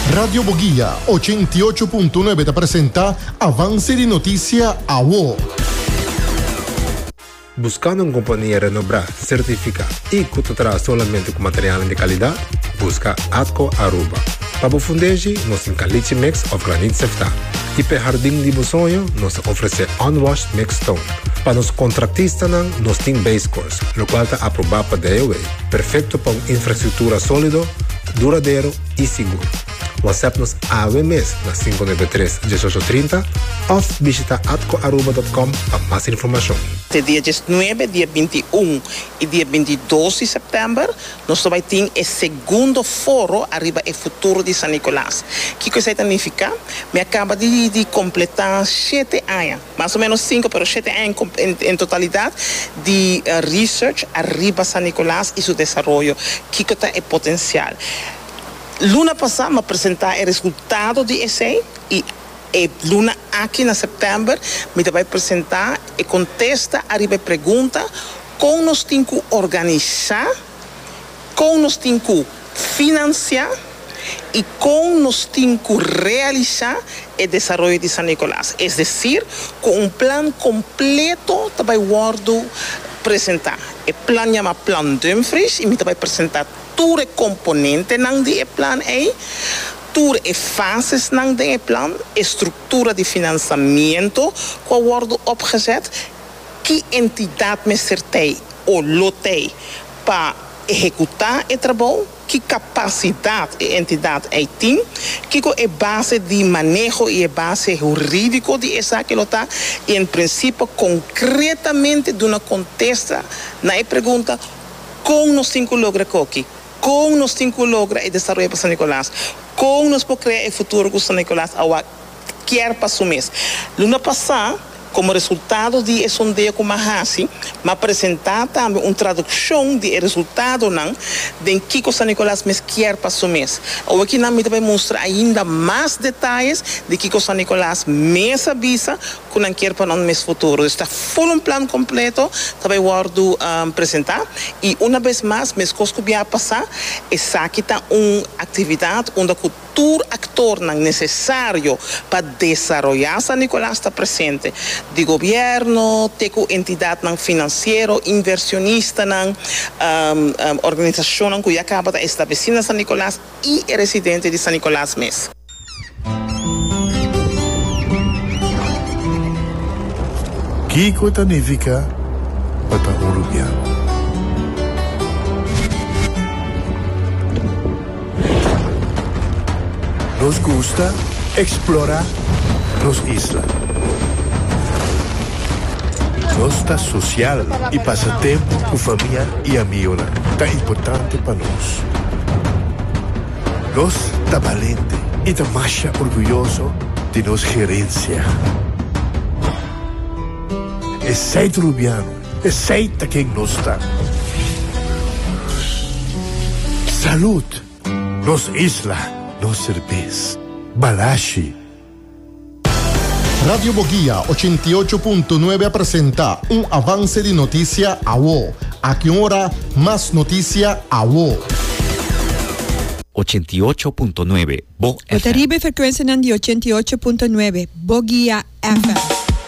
Radio Boguía 88.9 te presenta Avance de Noticia AWO. Buscando una compañía renombrada, certificada y que te trae solamente con material de calidad, busca Atco Aruba. Para o fundeji, nos tem caliche mix of granite sefta. E para jardim de sonho, nos oferece unwashed mix stone. Para os contratistas, nos tem base course, o qual está aprovado para DOA. Perfeito para uma infraestrutura sólida, duradouro e seguro. WhatsApp-nos AWMS na 593-1830 ou visita atcoaruba.com para mais informação. Dia 19, dia 21 e dia 22 de setembro, nós vamos ter o segundo fórum arriba o futuro de San Nicolás. O que isso significa? Me acaba de completar 7 anos, mais ou menos 5, mas 7 anos em totalidade de research arriba San Nicolás e seu desenvolvimento. O que é o potencial? Luna passada, me apresentar o resultado de esse e luna aqui na setembro, me vai apresentar e contesta a pergunta como nós temos que organizar, como nós temos que financiar e como nós temos que realizar o desenvolvimento de San Nicolás. É decir, com um plano completo vai apresentar. O plano chama Plan Dumfries e me vai apresentar todos os componentes do plano aí, todas as fases do plano, estrutura de financiamento que wordt opgezet, que entidade me sertei ou lotei para executar o trabalho, que capacidade a entidade tem, que é base de manejo e base jurídico de essa que está, e em princípio, concretamente, de uma contesta na pergunta, como nós temos que lograr aqui? Como nós temos que lograr o desenvolvimento de San Nicolás? Como nós podemos criar o futuro de San Nicolás ao quer para o mês? Luna passada, como resultado de sondeio com Mahasi, me apresentar também uma tradução de resultado de que San Nicolás mês quer para o mês. Ou aqui não me vai mostrar ainda mais detalhes de que San Nicolás mês avisa que não quer para o mês futuro. Está full plano completo, também vou apresentar. E uma vez mais, mês que vai passar, essa aqui está uma atividade onde todo actor necessário para desenvolver San Nicolás está presente. De governo, teco entidade financeira, inversionista, organização que acaba de estabelecer na San Nicolás e residente de San Nicolás mesmo. Kiko significa para Uruguaiano. Nos gusta explorar las islas. Nos está social y pasatiempo con familia y amigos. Tan importante para nos. Nos está valiente y está más orgulloso de nos gerencia. Es ser uruguaiano, es ser quien nos está. Salud, nos isla, nos cerveza, Balashi. Radio Boguía 88.9 presenta un avance de noticia AWO. ¿A qué hora más noticia AWO? 88.9 Bo FM. Terrible frequenza di 88.9 Boguía FM.